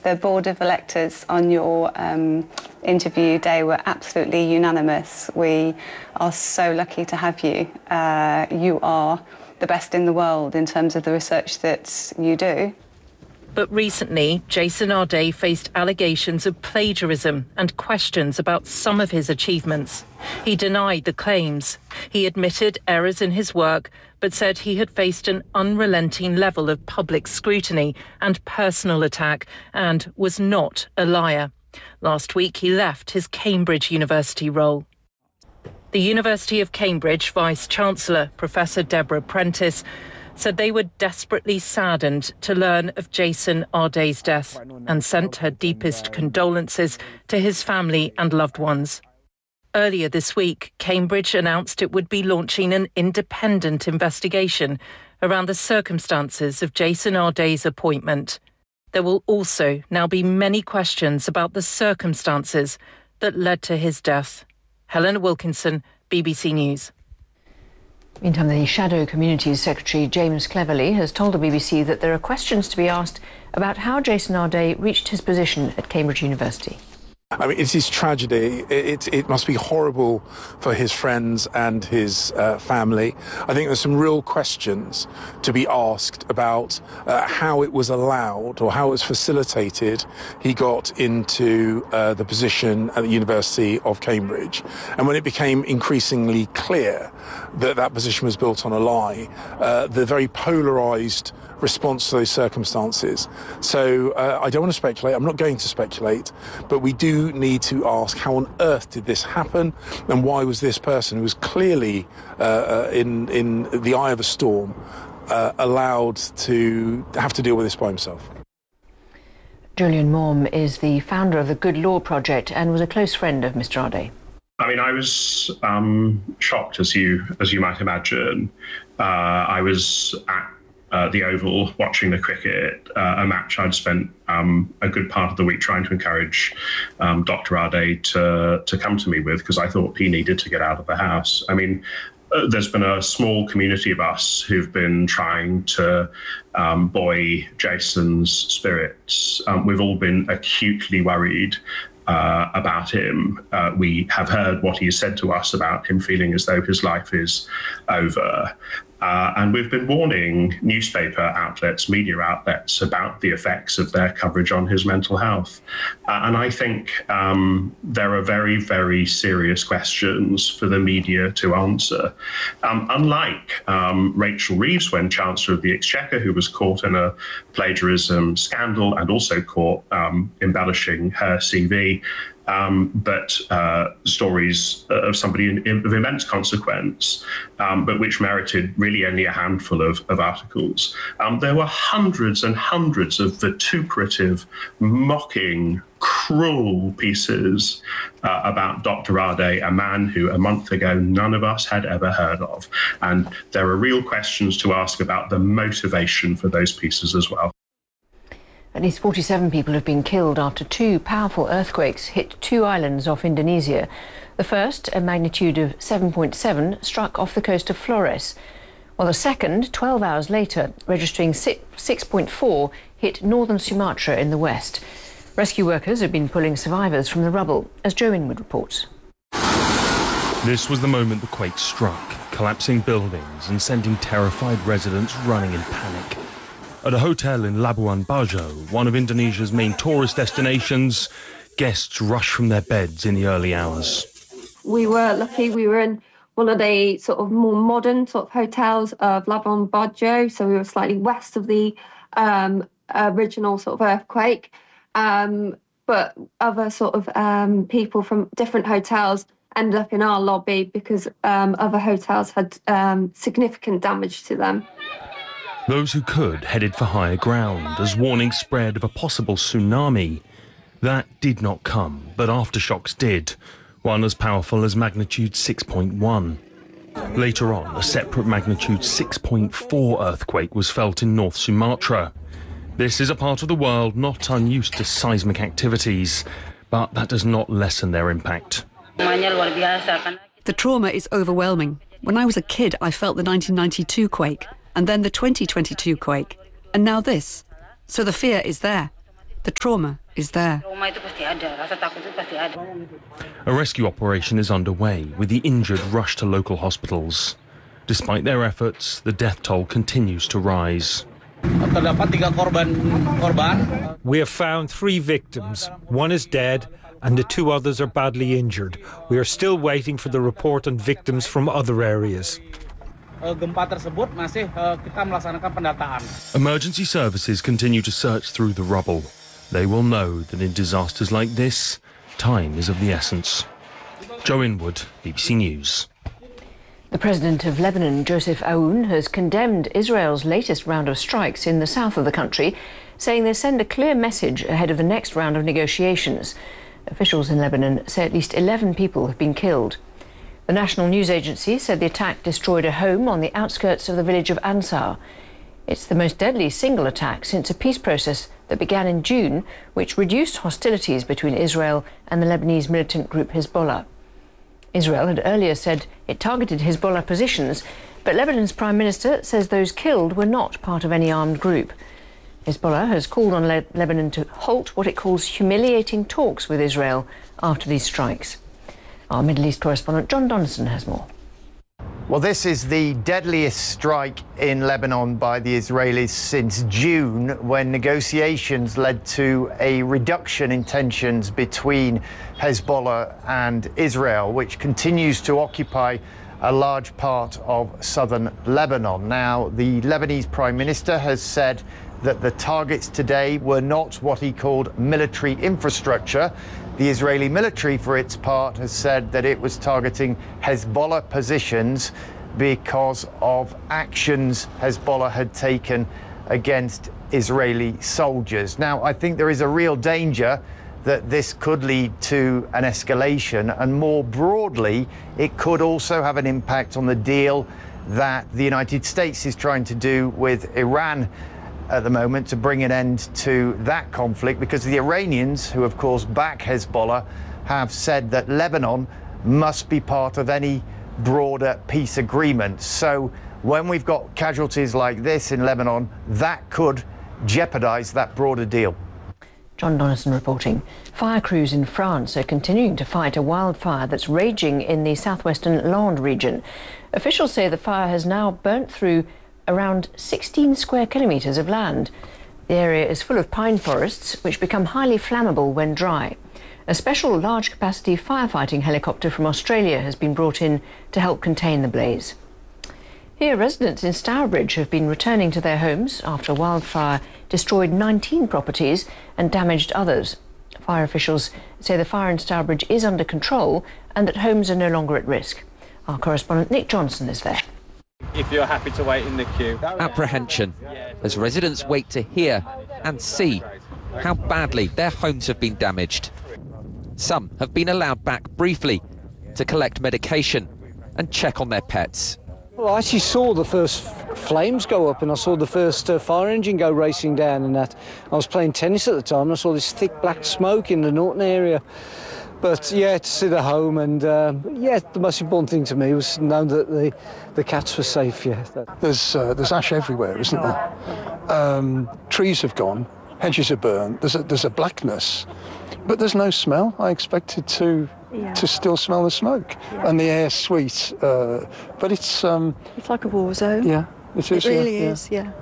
the board of electors on your interview day were absolutely unanimous. We are so lucky to have you. You are the best in the world in terms of the research that you do. But recently, Jason Arday faced allegations of plagiarism and questions about some of his achievements. He denied the claims. He admitted errors in his work, but said he had faced an unrelenting level of public scrutiny and personal attack and was not a liar. Last week, he left his Cambridge University role. The University of Cambridge Vice-Chancellor, Professor Deborah Prentice, said they were desperately saddened to learn of Jason Arday's death and sent her deepest condolences to his family and loved ones. Earlier this week, Cambridge announced it would be launching an independent investigation around the circumstances of Jason Arday's appointment. There will also now be many questions about the circumstances that led to his death. Helena Wilkinson, BBC News. Meantime, the Shadow Communities Secretary James Cleverly has told the BBC that there are questions to be asked about how Jason Arday reached his position at Cambridge University. I mean, it is tragedy. It must be horrible for his friends and his family. I think there's some real questions to be asked about how it was allowed or how it was facilitated he got into the position at the University of Cambridge. And when it became increasingly clear that that position was built on a lie, the very polarised response to those circumstances. So I don't want to speculate, I'm not going to speculate, but we do need to ask how on earth did this happen and why was this person who was clearly in the eye of a storm allowed to have to deal with this by himself. Julian Morm is the founder of the Good Law Project and was a close friend of Mr. Arday. I mean, I was shocked, as you might imagine. I was at the Oval watching the cricket, a match I'd spent a good part of the week trying to encourage Dr. Arday to come to me with, because I thought he needed to get out of the house. I mean, there's been a small community of us who've been trying to buoy Jason's spirits. We've all been acutely worried about him. We have heard what he said to us about him feeling as though his life is over. And we've been warning newspaper outlets, media outlets about the effects of their coverage on his mental health. And I think there are very, very serious questions for the media to answer. Unlike Rachel Reeves, when Chancellor of the Exchequer, who was caught in a plagiarism scandal and also caught embellishing her CV, but stories of somebody of immense consequence, but which merited really only a handful of articles. There were hundreds and hundreds of vituperative, mocking, cruel pieces about Dr. Arday, a man who a month ago none of us had ever heard of. And there are real questions to ask about the motivation for those pieces as well. At least 47 people have been killed after two powerful earthquakes hit two islands off Indonesia. The first, a magnitude of 7.7, struck off the coast of Flores, while the second, 12 hours later, registering 6.4, hit northern Sumatra in the west. Rescue workers have been pulling survivors from the rubble, as Joe Inwood reports. This was the moment the quake struck, collapsing buildings and sending terrified residents running in panic. At a hotel in Labuan Bajo, one of Indonesia's main tourist destinations, guests rushed from their beds in the early hours. We were lucky. We were in one of the sort of more modern sort of hotels of Labuan Bajo, so we were slightly west of the original sort of earthquake. But other sort of people from different hotels ended up in our lobby because other hotels had significant damage to them. Those who could headed for higher ground as warnings spread of a possible tsunami. That did not come, but aftershocks did, one as powerful as magnitude 6.1. Later on, a separate magnitude 6.4 earthquake was felt in North Sumatra. This is a part of the world not unused to seismic activities, but that does not lessen their impact. The trauma is overwhelming. When I was a kid, I felt the 1992 quake, and then the 2022 quake, and now this. So the fear is there. The trauma is there. A rescue operation is underway, with the injured rushed to local hospitals. Despite their efforts, the death toll continues to rise. We have found 3 victims. 1 is dead and the 2 others are badly injured. We are still waiting for the report on victims from other areas. Emergency services continue to search through the rubble. They will know that in disasters like this, time is of the essence. Joe Inwood, BBC News. The president of Lebanon, Joseph Aoun, has condemned Israel's latest round of strikes in the south of the country, saying they send a clear message ahead of the next round of negotiations. Officials in Lebanon say at least 11 people have been killed. The national news agency said the attack destroyed a home on the outskirts of the village of Ansar. It's the most deadly single attack since a peace process that began in June, which reduced hostilities between Israel and the Lebanese militant group Hezbollah. Israel had earlier said it targeted Hezbollah positions, but Lebanon's Prime Minister says those killed were not part of any armed group. Hezbollah has called on Lebanon to halt what it calls humiliating talks with Israel after these strikes. Our Middle East correspondent John Donaldson has more. Well, this is the deadliest strike in Lebanon by the Israelis since June, when negotiations led to a reduction in tensions between Hezbollah and Israel, which continues to occupy a large part of southern Lebanon. Now, the Lebanese Prime Minister has said that the targets today were not what he called military infrastructure. The Israeli military, for its part, has said that it was targeting Hezbollah positions because of actions Hezbollah had taken against Israeli soldiers. Now, I think there is a real danger that this could lead to an escalation, and more broadly, it could also have an impact on the deal that the United States is trying to do with Iran at the moment to bring an end to that conflict, because the Iranians, who of course back Hezbollah, have said that Lebanon must be part of any broader peace agreement. So when we've got casualties like this in Lebanon, that could jeopardize that broader deal. John Donaldson reporting. Fire crews in France are continuing to fight a wildfire that's raging in the southwestern Landes region. Officials say the fire has now burnt through around 16 square kilometres of land. The area is full of pine forests, which become highly flammable when dry. A special large-capacity firefighting helicopter from Australia has been brought in to help contain the blaze. Here, residents in Stourbridge have been returning to their homes after a wildfire destroyed 19 properties and damaged others. Fire officials say the fire in Stourbridge is under control and that homes are no longer at risk. Our correspondent Nick Johnson is there. If you're happy to wait in the queue. Apprehension as residents wait to hear and see how badly their homes have been damaged. Some have been allowed back briefly to collect medication and check on their pets. Well, I actually saw the first flames go up and I saw the first fire engine go racing down and that. I was playing tennis at the time and I saw this thick black smoke in the Norton area. But yeah, to see the home and yeah, the most important thing to me was to know that the cats were safe. Yeah. There's ash everywhere, isn't there? Trees have gone, hedges are burnt. There's a blackness, but there's no smell. I expected to still smell the smoke, and the air's sweet. But it's like a war zone. Yeah, it is. It really is. Yeah.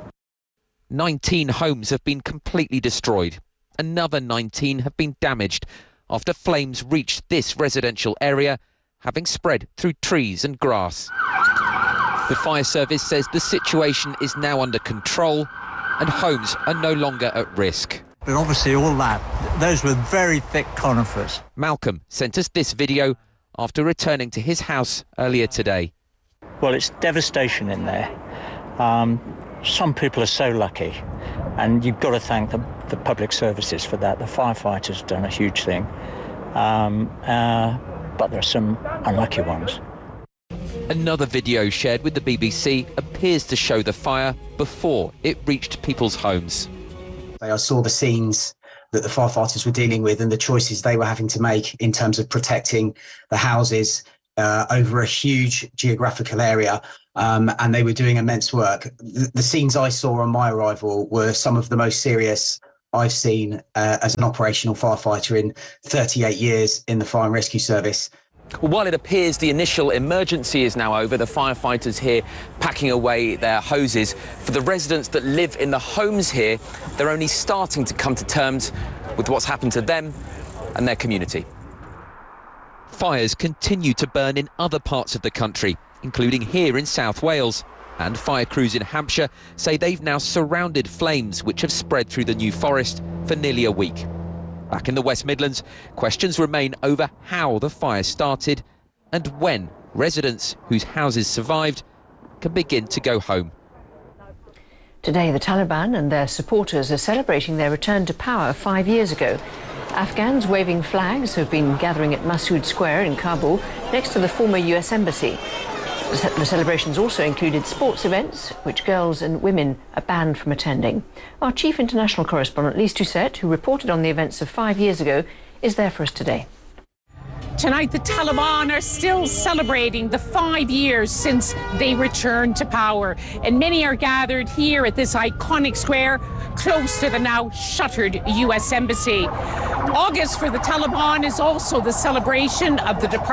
19 homes have been completely destroyed. Another 19 have been damaged after flames reached this residential area, having spread through trees and grass. The fire service says the situation is now under control and homes are no longer at risk. But obviously all that, those were very thick conifers. Malcolm sent us this video after returning to his house earlier today. Well, it's devastation in there. Some people are so lucky, and you've got to thank the public services for that. The firefighters have done a huge thing, but there are some unlucky ones. Another video shared with the BBC appears to show the fire before it reached people's homes. I saw the scenes that the firefighters were dealing with and the choices they were having to make in terms of protecting the houses over a huge geographical area, and they were doing immense work. The scenes I saw on my arrival were some of the most serious I've seen as an operational firefighter in 38 years in the Fire and Rescue Service. Well, while it appears the initial emergency is now over, the firefighters here packing away their hoses, for the residents that live in the homes here, they're only starting to come to terms with what's happened to them and their community. Fires continue to burn in other parts of the country, including here in South Wales. And fire crews in Hampshire say they've now surrounded flames which have spread through the New Forest for nearly a week. Back in the West Midlands, questions remain over how the fire started and when residents whose houses survived can begin to go home. Today, the Taliban and their supporters are celebrating their return to power 5 years ago. Afghans waving flags have been gathering at Massoud Square in Kabul, next to the former US Embassy. The celebrations also included sports events, which girls and women are banned from attending. Our chief international correspondent, Lise Doucette, who reported on the events of 5 years ago, is there for us today. Tonight, the Taliban are still celebrating the 5 years since they returned to power, and many are gathered here at this iconic square close to the now shuttered US Embassy. August for the Taliban is also the celebration of the departure